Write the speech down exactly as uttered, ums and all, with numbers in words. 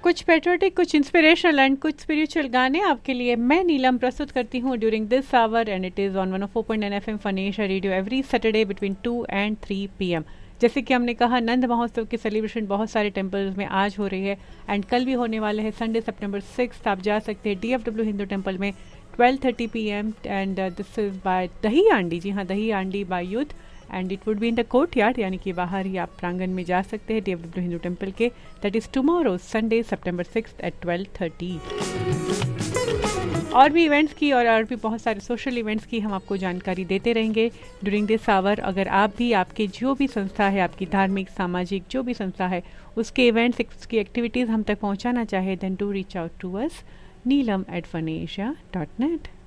कुछ पेट्रियोटिक, कुछ inspirational and कुछ स्पिरिचुअल गाने आपके लिए मैं नीलम प्रस्तुत करती हूँ during this our, and it is on one O four point nine F M फनेशा radio every Saturday between two and three P M. जैसे कि हमने कहा, नंद महोत्सव की सेलिब्रेशन बहुत सारे टेम्पल्स में आज हो रही है एंड कल भी होने वाले हैं। संडे सितंबर सिक्स आप जा सकते हैं D F W Hindu temple में twelve thirty P M, and this is by दही आंडी। जी हाँ, दही आंडी bye youth, and it would be in the court yard, यानी कि बाहर ही आप प्रांगण में जा सकते हैं D F W Hindu temple के। That is tomorrow Sunday September six eight twelve thirty. और भी इवेंट्स की और और भी बहुत सारे सोशल इवेंट्स की हम आपको जानकारी देते रहेंगे ड्यूरिंग दिस आवर। अगर आप भी, आपके जो भी संस्था है, आपकी धार्मिक सामाजिक जो भी संस्था है, उसके इवेंट्स, उसकी एक्टिविटीज़ हम तक पहुंचाना चाहे, then to reach out to us Neelam eight फनेशा dot net.